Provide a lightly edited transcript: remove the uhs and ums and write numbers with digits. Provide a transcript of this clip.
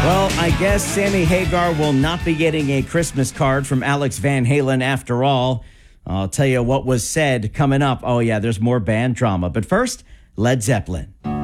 Well, I guess Sammy Hagar will not be getting a Christmas card from Alex Van Halen after all. I'll tell you what was said coming up. Oh, yeah, there's more band drama. But first, Led Zeppelin.